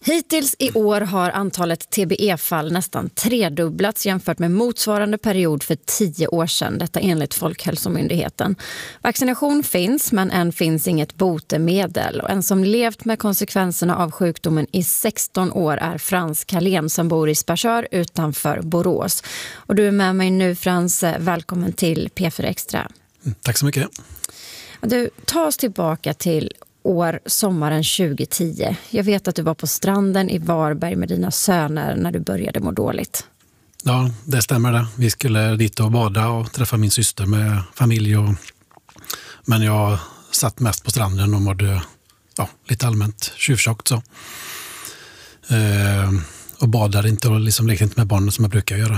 Hittills i år har antalet TBE-fall nästan tredubblats jämfört med motsvarande period för 10 år sedan. Detta enligt Folkhälsomyndigheten. Vaccination finns, men än finns inget botemedel. Och en som levt med konsekvenserna av sjukdomen i 16 år är Frans Kalén som bor i Sparsör utanför Borås. Och du är med mig nu, Frans. Välkommen till P4 Extra. Tack så mycket. Du, ta oss tillbaka till sommaren 2010. Jag vet att du var på stranden i Varberg med dina söner när du började må dåligt. Ja, det stämmer det. Vi skulle dit och bada och träffa min syster med familj. Men jag satt mest på stranden och mådde lite allmänt tjuvtjockt så. Och badade inte och liksom lekte inte med barnen som jag brukar göra.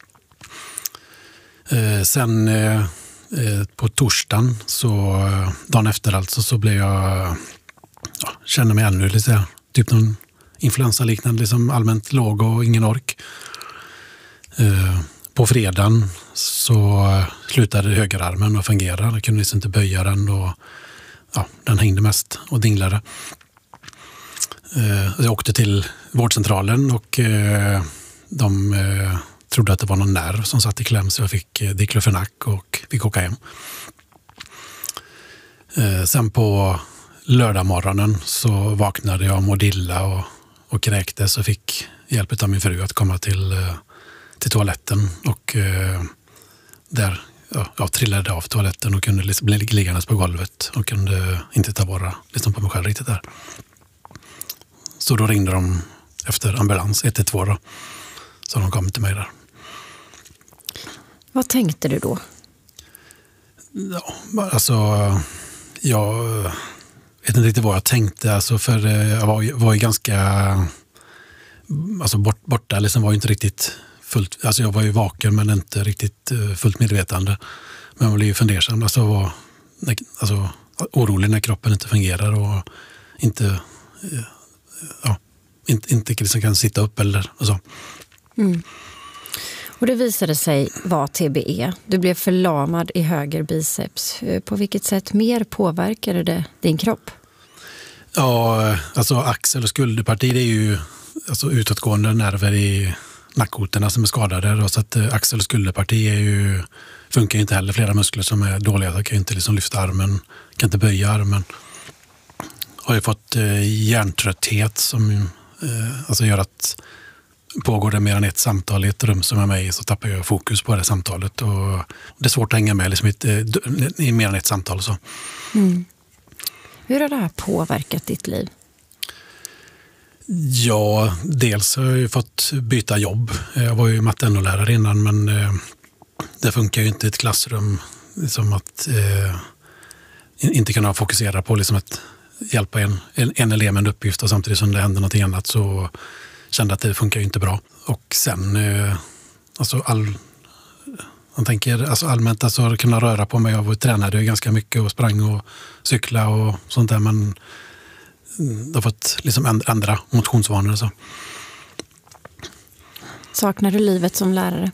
Sen på torsdagen, så dagen efter alltså, så blev jag kände mig ännu lite typ någon influensaliknande, liksom allmänt låg och ingen ork. På fredagen så slutade högerarmen att fungera. Jag kunde liksom inte böja den och den hängde mest och dinglade. Jag åkte till vårdcentralen och de trodde att det var någon nerv som satt i kläm, så jag fick diklofenak och fick åka hem. Sen på lördagmorgonen så vaknade jag, mådde illa och kräktes och fick hjälp av min fru att komma till toaletten. Och där trillade av toaletten och kunde bli liggandes på golvet och kunde inte ta vara på mig själv riktigt där. Så då ringde de efter ambulans 112 då, så de kom till mig där. Vad tänkte du då? Ja, alltså jag vet inte riktigt vad jag tänkte, alltså, för jag var ju ganska borta, liksom var ju inte riktigt fullt, alltså jag var ju vaken men inte riktigt fullt medvetande. Men jag blev ju fundersam, alltså orolig när kroppen inte fungerar och inte liksom kan sitta upp eller så. Mm. Och det visade sig vara TBE. Du blev förlamad i höger biceps. På vilket sätt mer påverkade det din kropp? Ja, alltså axel- och skulderparti, det är ju utåtgående nerver i nackkotorna som är skadade. Så att axel- och skulderparti funkar ju inte heller. Flera muskler som är dåliga. Jag kan ju inte liksom lyfta armen, kan inte böja armen. Har ju fått hjärntrötthet som gör att pågår det mer än ett samtal i ett rum som är mig, så tappar jag fokus på det samtalet. Och det är svårt att hänga med liksom i mer än ett samtal. Så. Mm. Hur har det här påverkat ditt liv? Ja, dels har jag ju fått byta jobb. Jag var ju matte-NO-lärare innan, men det funkar ju inte i ett klassrum. Liksom att inte kunna fokusera på liksom att hjälpa en elev med en uppgift och samtidigt som det händer något annat, så kände att det funkar ju inte bra. Och sen allmänt kunna röra på mig. Jag tränade ju ganska mycket och sprang och cykla och sånt där, men jag har fått liksom ändra motionsvanor. Så. Saknar du livet som lärare?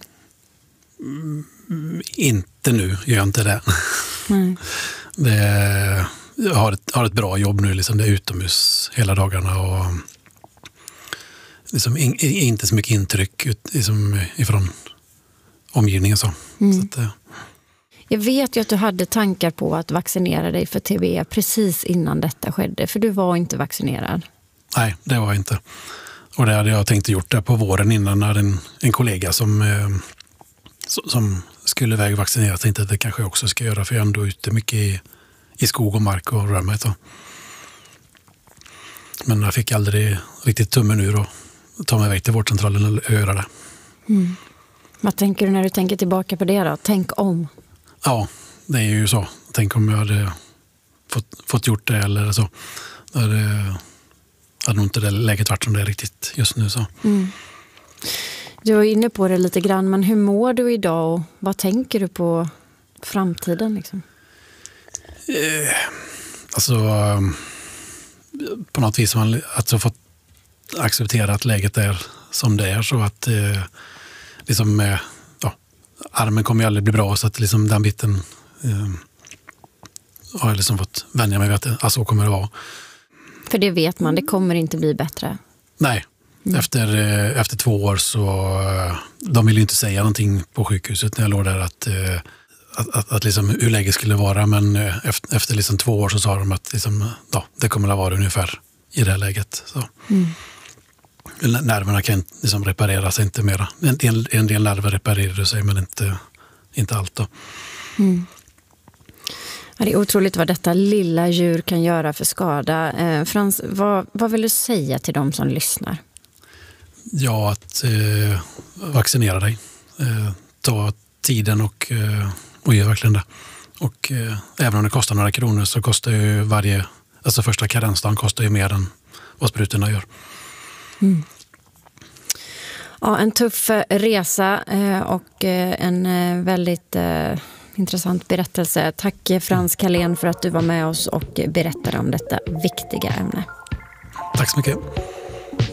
Inte nu, gör jag inte det. Mm. Jag har ett bra jobb nu, liksom det är utomhus hela dagarna och liksom inte så mycket intryck liksom ifrån omgivningen. Så. Mm. Så att, jag vet ju att du hade tankar på att vaccinera dig för TBE precis innan detta skedde, för du var inte vaccinerad. Nej, det var jag inte. Och det hade jag tänkt gjort det på våren innan, när en kollega som skulle iväg och vaccinera tänkte att det kanske jag också ska göra, för jag är ändå ute mycket i skog och mark och rör mig. Så. Men jag fick aldrig riktigt tummen ur och ta mig iväg till vårdcentralen och göra det. Mm. Vad tänker du när du tänker tillbaka på det då? Tänk om. Ja, det är ju så. Tänk om jag hade fått gjort det eller så. Det hade nog inte det läget varit som det är riktigt just nu. Så. Mm. Du var inne på det lite grann, men hur mår du idag och vad tänker du på framtiden? Liksom? På något vis har man fått acceptera att läget är som det är, så att armen kommer ju aldrig bli bra, så att liksom den biten har jag liksom fått vänja mig vid att så kommer det vara. För det vet man, det kommer inte bli bättre. Nej, efter 2 år så de ville ju inte säga någonting på sjukhuset när jag låg där att liksom hur läget skulle vara, men efter liksom 2 år så sa de att liksom, ja, det kommer att vara ungefär i det här läget. Så. Nerverna kan liksom reparera sig inte mera. En del nerver reparerar sig, men inte allt då. Ja, det är otroligt vad detta lilla djur kan göra för skada. Frans, vad vill du säga till de som lyssnar? Ja, att vaccinera dig. Ta tiden och gör verkligen det. Och även om det kostar några kronor så kostar ju första karensdagen kostar ju mer än vad sprutorna gör. Ja, en tuff resa och en väldigt intressant berättelse. Tack Frans Carlén för att du var med oss och berättade om detta viktiga ämne. Tack så mycket.